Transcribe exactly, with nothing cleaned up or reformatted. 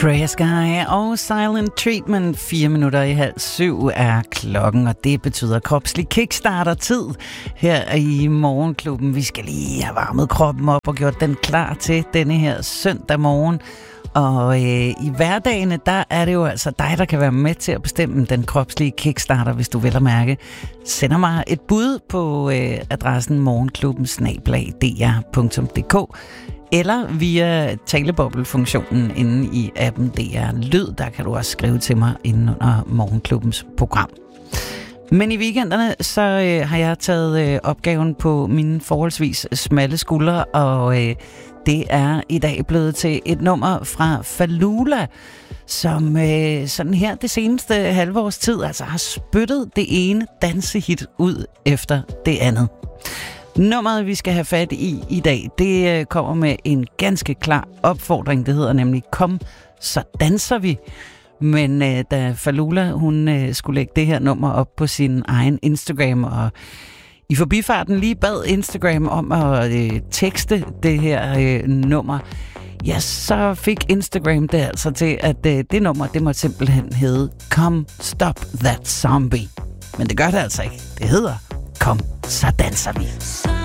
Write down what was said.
Prayer Sky og Silent Treatment. Fire minutter i halv syv er klokken, og det betyder kropslig kickstarter-tid her i Morgenklubben. Vi skal lige have varmet kroppen op og gjort den klar til denne her søndag morgen. Og øh, i hverdagene, der er det jo altså dig, der kan være med til at bestemme den kropslige kickstarter, hvis du vil at mærke. Sender mig et bud på øh, adressen morgenklubben snabel-a d r punktum d k eller via taleboble-funktionen inde i appen D R Lyd. Der kan du også skrive til mig inden under Morgenklubbens program. Men i weekenderne, så øh, har jeg taget øh, opgaven på mine forholdsvis smalle skuldre, og øh, det er i dag blevet til et nummer fra Fallulah, som øh, sådan her det seneste halve års tid altså har spyttet det ene dansehit ud efter det andet. Nummeret, vi skal have fat i i dag, det øh, kommer med en ganske klar opfordring. Det hedder nemlig Kom, så danser vi. Men øh, da Fallulah, hun øh, skulle lægge det her nummer op på sin egen Instagram, og i forbifarten lige bad Instagram om at øh, tekste det her øh, nummer, ja, så fik Instagram det altså til, at øh, det nummer, det må simpelthen hedde Come Stop That Zombie. Men det gør det altså ikke. Det hedder Kom, så danser vi.